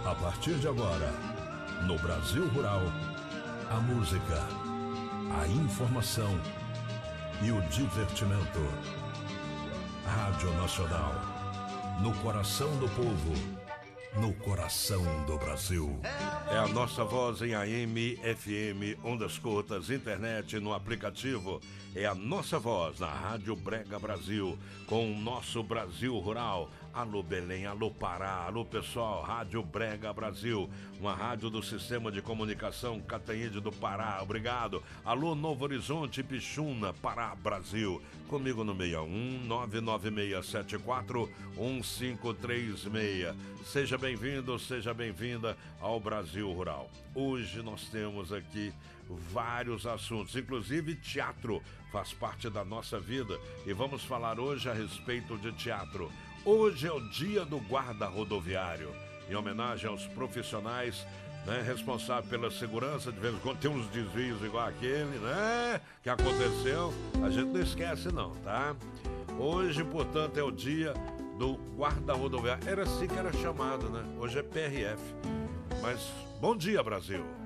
A partir de agora, no Brasil Rural, a música, a informação e o divertimento. Rádio Nacional, no coração do povo, no coração do Brasil. É a nossa voz em AM, FM, ondas curtas, internet, no aplicativo. É a nossa voz na Rádio Brega Brasil, com o nosso Brasil Rural. Alô Belém, alô Pará, alô pessoal, Rádio Brega Brasil, uma rádio do Sistema de Comunicação Catanhede do Pará, obrigado. Alô Novo Horizonte, Pixuna, Pará, Brasil, comigo no 61 99674 1536. Seja bem-vindo, seja bem-vinda ao Brasil Rural. Hoje nós temos aqui vários assuntos, inclusive teatro faz parte da nossa vida e vamos falar hoje a respeito de teatro. Hoje é o dia do guarda rodoviário, em homenagem aos profissionais, né, responsáveis pela segurança. De vez em quando tem uns desvios igual aquele, né, que aconteceu, a gente não esquece não, tá? Hoje, portanto, é o dia do guarda rodoviário. Era assim que era chamado, né? Hoje é PRF. Mas bom dia, Brasil!